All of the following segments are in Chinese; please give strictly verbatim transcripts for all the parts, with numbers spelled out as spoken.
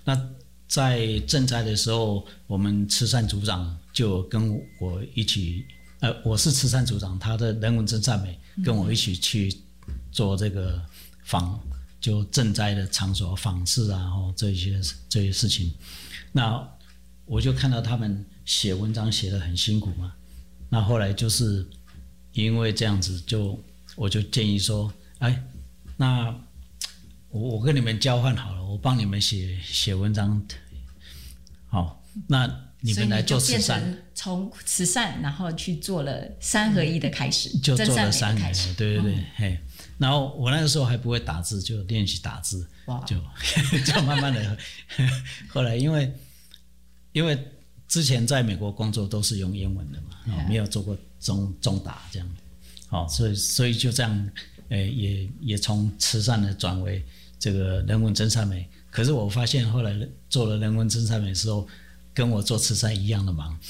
那在赈灾的时候，我们慈善组长就跟我一起，呃，我是慈善组长，他的人文真善美跟我一起去做这个访，就赈灾的场所访视啊，哦，这些这些事情。那我就看到他们写文章写得很辛苦嘛，那后来就是因为这样子就，就我就建议说，哎，那我我跟你们交换好了，我帮你们写写文章，好，那你们来做慈善， 从慈善然后去做了三合一的开始， 就做了三合一，对对对， 嗯、 嘿。然后我那个时候还不会打字，就练习打字，就就慢慢的，后来因为因为之前在美国工作都是用英文的嘛，哦、没有做过中中打这样，好、哦，所以所以就这样，呃，也也从慈善的转为这个人文真善美。可是我发现后来做了人文真善美的时候，跟我做慈善一样的忙，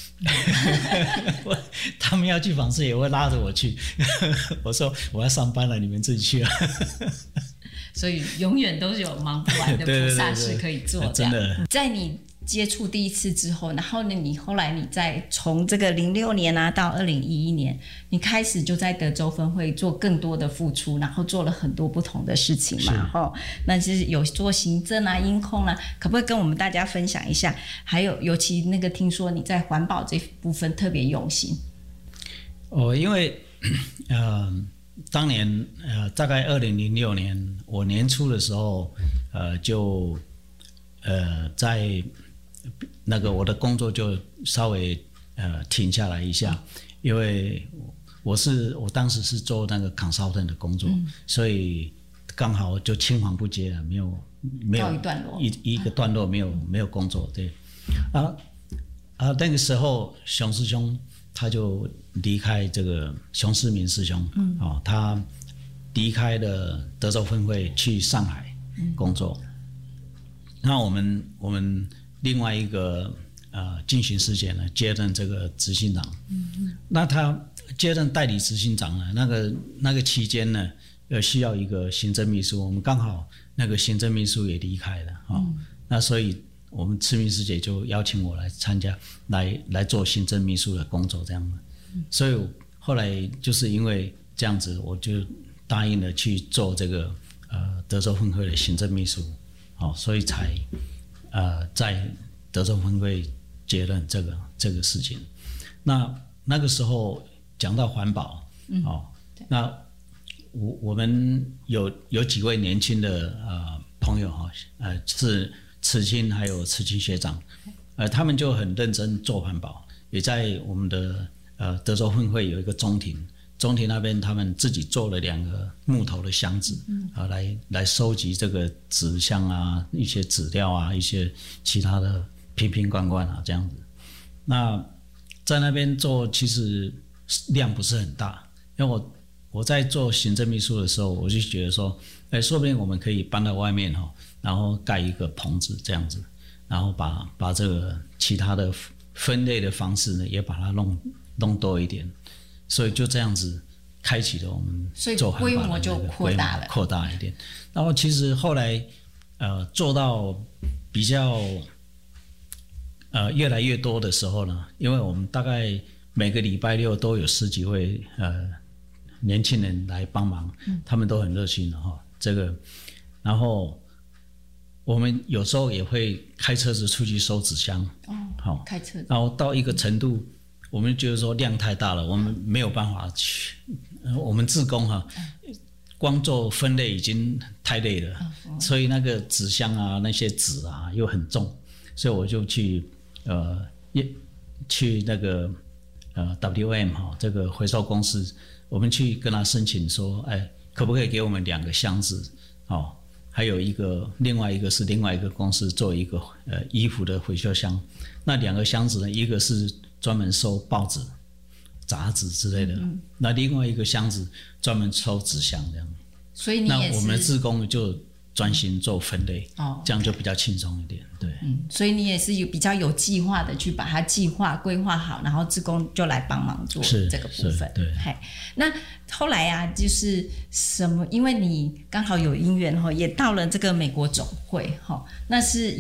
他们要去访视也会拉着我去，我说我要上班了，你们自己去啊。 所以永远都是有忙不完的菩萨事可以做。 真的， 在你接触第一次之后，然后呢，你后来你再从这个零六年啊到二零一一年，你开始就在德州分会做更多的付出，然后做了很多不同的事情嘛，哈。那就是有做行政啊、音控啊，可不可以跟我们大家分享一下？还有，尤其那个听说你在环保这部分特别用心。 哦，因为呃，当年呃，大概二零零六年我年初的时候，呃，就呃在。那个我的工作就稍微呃停下来一下，因为我是我当时是做那个 consultant 的工作，嗯、所以刚好就青黄不接了，没有没有一段落一一个段落没有没有工作，对啊啊那个时候熊师兄他就离开这个熊世民师兄，嗯哦，他离开了德州分会去上海工作，嗯、那我们我们。另外一个呃进行师姐呢接任这个执行长，嗯、那他接任代理执行长呢，那个那个期间呢，呃需要一个行政秘书，我们刚好那个行政秘书也离开了，哦嗯、那所以我们慈明师姐就邀请我来参加，来来做行政秘书的工作这样的，嗯、所以后来就是因为这样子，我就答应了去做这个呃德州分会的行政秘书，好，所以才。呃，在德州分会接任这个这个事情，那那个时候讲到环保，嗯、哦，那我我们有有几位年轻的呃朋友哈，呃是慈青还有慈青学长，呃他们就很认真做环保，也在我们的呃德州分会有一个中庭。中庭那边，他们自己做了两个木头的箱子，嗯、啊，来来收集这个纸箱啊，一些纸料啊，一些其他的瓶瓶罐罐啊，这样子。那在那边做，其实量不是很大，因为我我在做行政秘书的时候，我就觉得说，哎，说不定我们可以搬到外面哈，然后盖一个棚子这样子，然后把把这个其他的分类的方式呢，也把它弄弄多一点。所以就这样子开启了我们做环保的、那个、 规模就扩大了， 扩大一点。然后其实后来呃做到比较呃越来越多的时候呢，因为我们大概每个礼拜六都有十几位呃年轻人来帮忙，嗯、他们都很热心的哈。这个，然后我们有时候也会开车子出去收纸箱， 哦，好，开车子， 然后到一个程度。我们觉得说量太大了，我们没有办法去。我们志工哈，光做分类已经太累了，所以那个纸箱啊，那些纸啊又很重，所以我就去呃去那个呃 W M 哈这个回收公司，我们去跟他申请说，哎，可不可以给我们两个箱子？哦，还有一个另外一个是另外一个公司做一个呃衣服的回收箱，那两个箱子呢，一个是专门收报纸、杂志之类的，嗯、那另外一个箱子专门收纸箱这样。 所以你也是， 那我们的志工就专心做分类，哦，这样就比较轻松一点。对， 嗯，所以你也是有比较有计划的去把它计划规划好，然后志工就来帮忙做这个部分。 对， 那后来啊，就是什么？因为你刚好有因缘哈，也到了这个美国总会哈，那是。